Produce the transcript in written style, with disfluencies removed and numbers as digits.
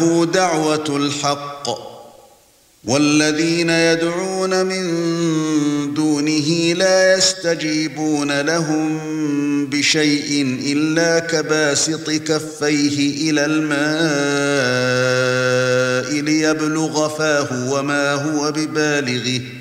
دعوة الحق والذين يدعون من دونه لا يستجيبون لهم بشيء إلا كباسط كفيه إلى الماء ليبلغ فاه وما هو ببالغه